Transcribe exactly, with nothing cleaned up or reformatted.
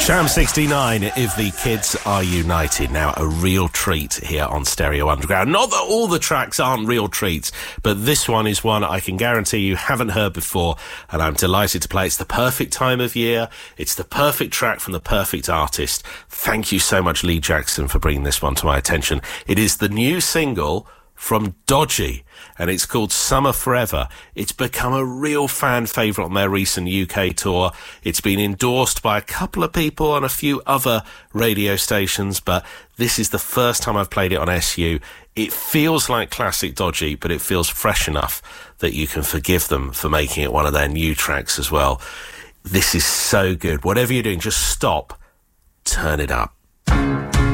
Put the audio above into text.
Sham sixty-nine, If the Kids Are United. Now, a real treat here on Stereo Underground. Not that all the tracks aren't real treats, but this one is one I can guarantee you haven't heard before, and I'm delighted to play. It's the perfect time of year. It's the perfect track from the perfect artist. Thank you so much, Lee Jackson, for bringing this one to my attention. It is the new single from Dodgy, and it's called Summer Forever. It's become a real fan favourite on their recent U K tour. It's been endorsed by a couple of people on a few other radio stations, but this is the first time I've played it on S U. It feels like classic Dodgy, but it feels fresh enough that you can forgive them for making it one of their new tracks as well. This is so good. Whatever you're doing, just stop, turn it up.